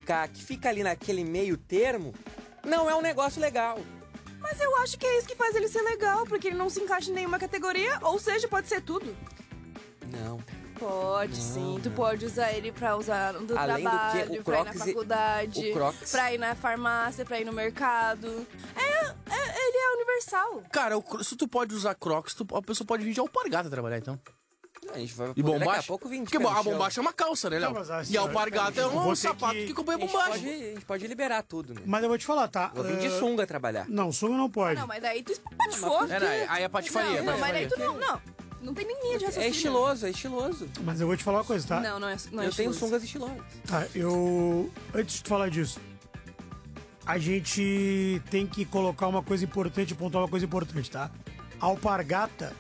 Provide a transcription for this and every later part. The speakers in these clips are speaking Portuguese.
identificar que fica ali naquele meio termo, não é um negócio legal. Mas eu acho que é isso que faz ele ser legal, porque ele não se encaixa em nenhuma categoria, ou seja, pode ser tudo. Não. Pode sim, tu pode usar ele pra usar no Além trabalho, do que, o pra ir Crocs na faculdade, o Crocs... pra ir na farmácia, pra ir no mercado. Ele é universal. Cara, se tu pode usar Crocs, a pessoa pode vir de alpargata trabalhar, então. A gente vai E bombacha? daqui a pouco vir de Porque pé no a chão. bombacha é uma calça, né, Léo? Não, mas E a alpargata é um sapato que acompanha a bombacha. A gente pode liberar tudo, né? Mas eu vou te falar, tá? Vou vir de sunga trabalhar. Não, sunga não pode. Não, mas daí tu espatifou. Aí a patifaria. Não, mas daí tu não tem nem linha de raciocínio. É estiloso. Mas eu vou te falar uma coisa, tá? Não é Eu estiloso. tenho sungas estilosas. Tá, antes de falar disso, a gente tem que colocar uma coisa importante, pontuar uma coisa importante, tá? Alpargata,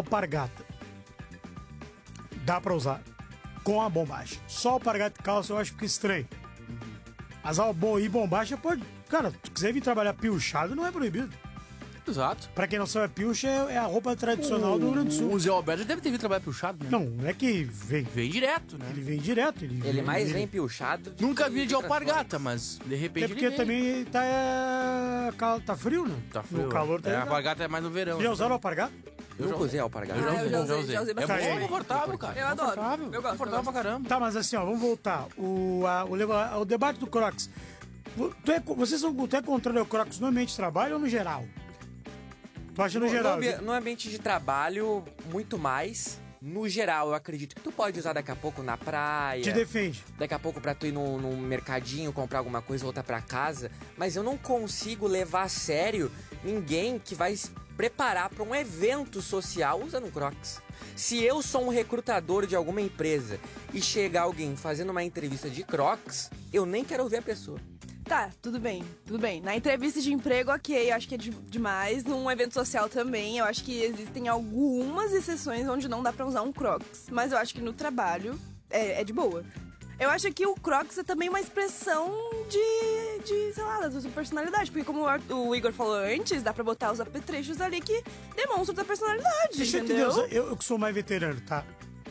dá pra usar com a bombacha. Só alpargata e calça eu acho que fica estranho. Mas bombacha pode... Cara, se tu quiser vir trabalhar piochado, não é proibido. Exato. Pra quem não sabe, a pilcha é a roupa tradicional do Rio Grande do Sul. O Zé Alberto deve ter vindo trabalhar puxado, né? Não é que vem. Vem direto, né? Ele vem direto. Ele mais vem piochado. Nunca vi de alpargata, mas de repente É porque ele vem. também tá frio, né? Tá frio. O calor tá A ligado. alpargata é mais no verão. Já usaram alpargata? Eu nunca usei alpargata. Eu já usei É bastante. bom, confortável, cara. Eu adoro. Confortável. Eu gosto. Confortável pra caramba. Tá, mas assim, ó, vamos voltar. O debate do Crocs. Tu é contra o Crocs no ambiente de trabalho ou no geral? Tu acha no geral? No ambiente de trabalho, muito mais. No geral, eu acredito que tu pode usar daqui a pouco na praia. Te defende. Daqui a pouco pra tu ir num mercadinho, comprar alguma coisa e voltar pra casa. Mas eu não consigo levar a sério ninguém que vai se preparar pra um evento social usando um Crocs. Se eu sou um recrutador de alguma empresa e chegar alguém fazendo uma entrevista de Crocs, eu nem quero ouvir a pessoa. Tá, tudo bem. Na entrevista de emprego, ok, eu acho que é demais. Num evento social também, eu acho que existem algumas exceções onde não dá pra usar um Crocs. Mas eu acho que no trabalho é de boa. Eu acho que o Crocs é também uma expressão sei lá, da sua personalidade. Porque como o Igor falou antes, dá pra botar os apetrechos ali que demonstram da personalidade, Deixa entendeu? eu entender, eu que sou mais veterano, tá?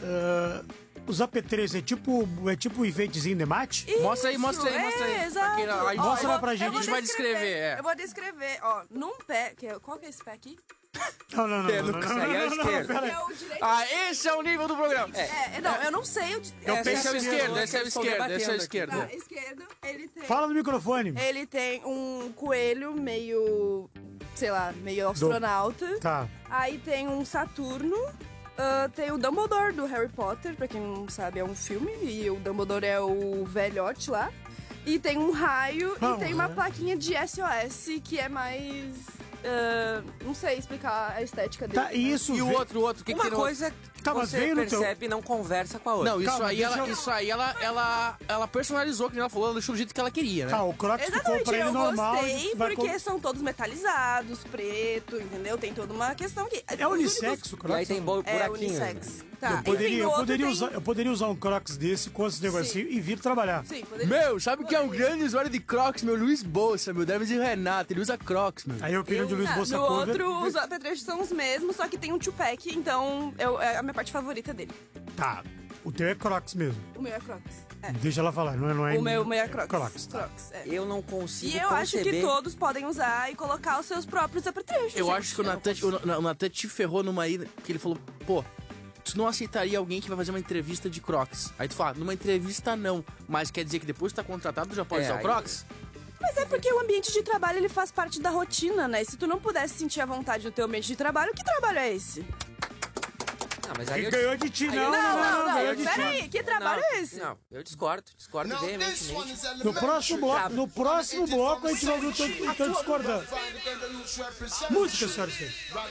Os apetrechos é tipo enfeitezinho de mate? Mostra aí. Exato. Mostra lá pra gente. A gente vai descrever, Eu vou descrever, ó, num pé, qual que é esse pé aqui? Não. Aí é o esquerdo. pera aí. É o direito. Esse é o nível do programa. Não, eu não sei. Esse é o esquerdo, esse é o esquerdo. Tá, esquerdo, ele tem... Fala no microfone. Ele tem um coelho meio, sei lá, meio astronauta. Tá. Aí tem um Saturno. Tem o Dumbledore do Harry Potter, pra quem não sabe, é um filme. E o Dumbledore é o velhote lá. E tem um raio e tem uma plaquinha de SOS, que é mais... não sei explicar a estética dele. Tá, e isso... E o outro, o que Uma tem no coisa que Tá, mas você veio no teu- percebe não conversa com a outra. Não, isso Calma, aí ela personalizou, que ela falou, ela deixou do jeito que ela queria, né? Tá, o Crocs ficou Exatamente, pra ele eu normal. gostei vai porque são todos metalizados, preto, entendeu? Tem toda uma questão que... É unissex o E Crocs? aí tem É buraquinho. unissex. Tá, Eu poderia, enfim, eu poderia usar um Crocs desse com esse negocinho e vir trabalhar. Sim, poderia. Meu, sabe quem é um grande usuário de Crocs, meu? Luiz Bolsa, meu. Deve ser Renato, ele usa Crocs, meu. Aí eu opinião de Luiz Bolsa No Cover. outro, os apetrechos são os mesmos, só que tem um two-pack, então é a minha parte favorita dele. Tá, o teu é Crocs mesmo. O meu é Crocs. É. Deixa ela falar, não é O meu é Crocs. Crocs, tá. Crocs, é. Eu não consigo E eu acho que conceber- todos podem usar e colocar os seus próprios apetrechos. Eu gente. acho que o Natan te ferrou numa aí que ele falou, pô, tu não aceitaria alguém que vai fazer uma entrevista de Crocs. Aí tu fala, numa entrevista não, mas quer dizer que depois que tá contratado tu já pode usar o aí- Crocs? Mas é porque o ambiente de trabalho, ele faz parte da rotina, né? Se tu não pudesse sentir a vontade no teu ambiente de trabalho, que trabalho é esse? Não, mas aí Que eu ganhou de ti, aí não, eu- ganhou de ti. Peraí, que trabalho é esse? Não, eu discordo veementemente. No próximo bloco a gente vai ver o teu discordando. Música, senhoras e senhores.